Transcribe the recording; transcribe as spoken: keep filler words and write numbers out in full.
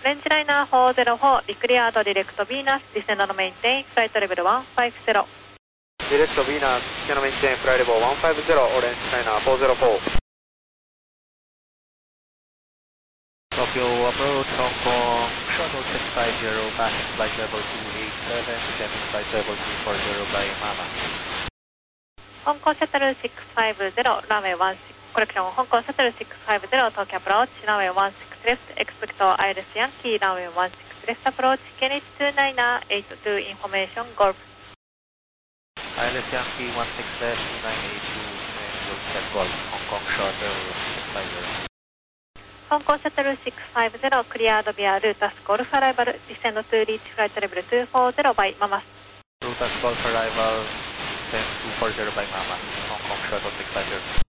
レンジライナーフォーゼロフォー、リクリアードディレクトビーナス、ディセンドのメインテイン、フライトレベルいちごゼロ。 ディレクトビーナス、ディセンドメインテイン、フライレベルいちごゼロ、オレンジライナーフォーゼロフォー。 Tokyo approach Hong Kong, shuttle six five zero, passing flight level two eight seven, descending flight level two four zero by Mama. 香港シャトルろくごゼロ、ランウェイいちろく、コレクション、香港シャトルろくごゼロ、東京アプローチ、ランウェイいちろくレフト、エクスペクト、アイレスヤンキー、ランウェイいちろくレフトアプローチ、ケネチにーナインはちに、インフォメーション、ゴルフ。 アイレスヤンキーいちろくレフトにーナインはちに、and will set Golf, Hong Kong shuttle six five zero. 香港シャトルろくごゼロ、クリアードビアルータスゴルフアライバル、ディセンドトゥリーチフライトレベルによんゼロ by ママス。 Rutas Golf arrival, descend two four zero by Mama, Hong Kong shuttle six five zero.